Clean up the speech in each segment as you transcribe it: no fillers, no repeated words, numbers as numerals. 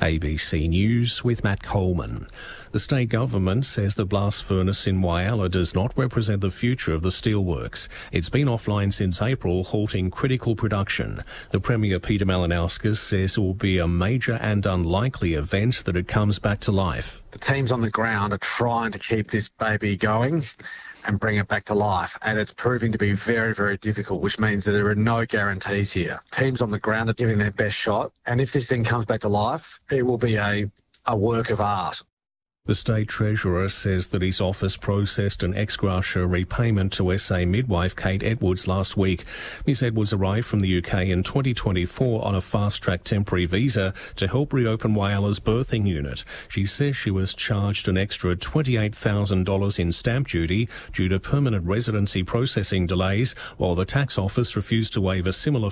ABC News with Matt Coleman. The state government says the blast furnace in Whyalla does not represent the future of the steelworks. It's been offline since April, halting critical production. The Premier Peter Malinauskas says it will be a major and unlikely event that it comes back to life. The teams on the ground are trying to keep this baby going and bring it back to life, and it's proving to be very, very difficult, which means that there are no guarantees here. Teams on the ground are giving their best shot, and if this thing comes back to life, it will be a work of art. The State Treasurer says that his office processed an ex gratia repayment to SA midwife Kate Edwards last week. Ms Edwards arrived from the UK in 2024 on a fast-track temporary visa to help reopen Whyalla's birthing unit. She says she was charged an extra $28,000 in stamp duty due to permanent residency processing delays, while the tax office refused to waive a similar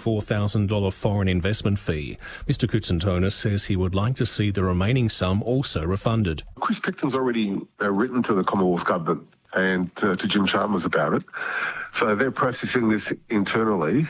$44,000 foreign investment fee. Mr Koutsantonis says he would like to see the remaining sum also refunded. Chris Picton's already written to the Commonwealth Government and to Jim Chalmers about it. So they're processing this internally,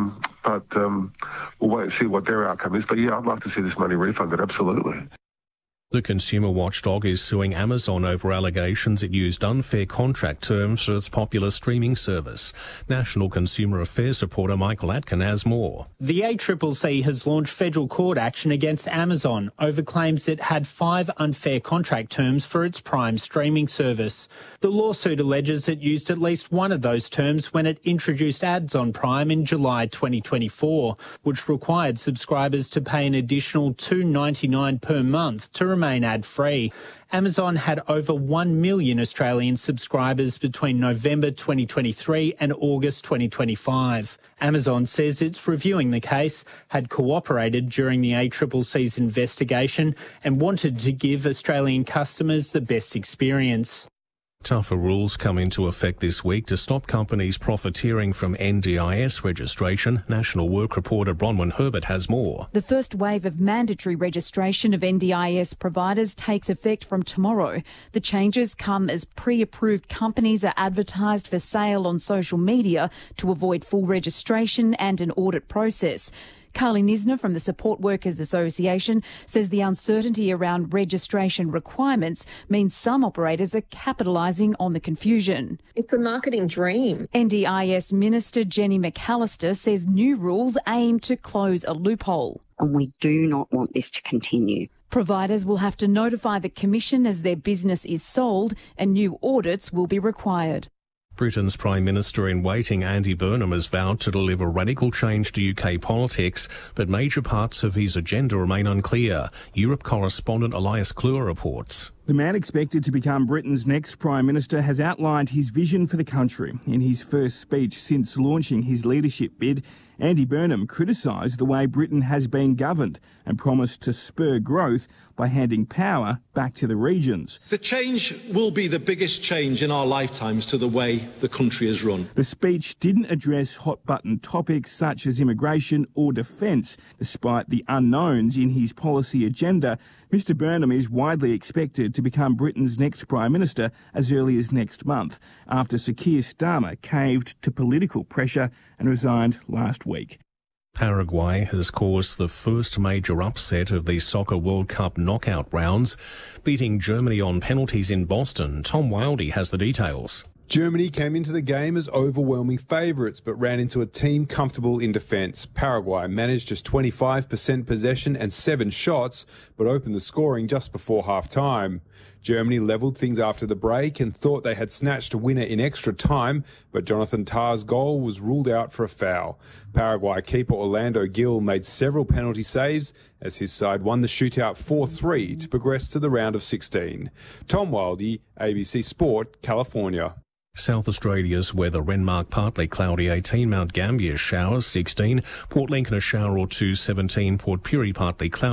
but we'll wait and see what their outcome is. But yeah, I'd like to see this money refunded, absolutely. The consumer watchdog is suing Amazon over allegations it used unfair contract terms for its popular streaming service. National Consumer Affairs reporter Michael Atkin has more. The ACCC has launched federal court action against Amazon over claims it had 5 unfair contract terms for its Prime streaming service. The lawsuit alleges it used at least one of those terms when it introduced ads on Prime in July 2024, which required subscribers to pay an additional $2.99 per month to remain ad-free. Amazon had over 1 million Australian subscribers between November 2023 and August 2025. Amazon says it's reviewing the case, had cooperated during the ACCC's investigation and wanted to give Australian customers the best experience. Tougher rules come into effect this week to stop companies profiteering from NDIS registration. National Work reporter Bronwyn Herbert has more. The first wave of mandatory registration of NDIS providers takes effect from tomorrow. The changes come as pre-approved companies are advertised for sale on social media to avoid full registration and an audit process. Carly Nisner from the Support Workers Association says the uncertainty around registration requirements means some operators are capitalising on the confusion. It's a marketing dream. NDIS Minister Jenny McAllister says new rules aim to close a loophole. And we do not want this to continue. Providers will have to notify the Commission as their business is sold, and new audits will be required. Britain's Prime Minister in waiting, Andy Burnham, has vowed to deliver radical change to UK politics, but major parts of his agenda remain unclear. Europe correspondent Elias Kluwer reports. The man expected to become Britain's next Prime Minister has outlined his vision for the country. In his first speech since launching his leadership bid, Andy Burnham criticised the way Britain has been governed and promised to spur growth by handing power back to the regions. The change will be the biggest change in our lifetimes to the way the country is run. The speech didn't address hot-button topics such as immigration or defence. Despite the unknowns in his policy agenda, Mr Burnham is widely expected to become Britain's next Prime Minister as early as next month, after Sir Keir Starmer caved to political pressure and resigned last week. Paraguay has caused the first major upset of the Soccer World Cup knockout rounds, beating Germany on penalties in Boston. Tom Wildey has the details. Germany came into the game as overwhelming favourites but ran into a team comfortable in defence. Paraguay managed just 25% possession and 7 shots but opened the scoring just before half-time. Germany levelled things after the break and thought they had snatched a winner in extra time, but Jonathan Tah's goal was ruled out for a foul. Paraguay keeper Orlando Gil made several penalty saves as his side won the shootout 4-3 to progress to the round of 16. Tom Wildey, ABC Sport, California. South Australia's weather: Renmark partly cloudy 18, Mount Gambier showers 16, Port Lincoln a shower or two 17, Port Pirie partly cloudy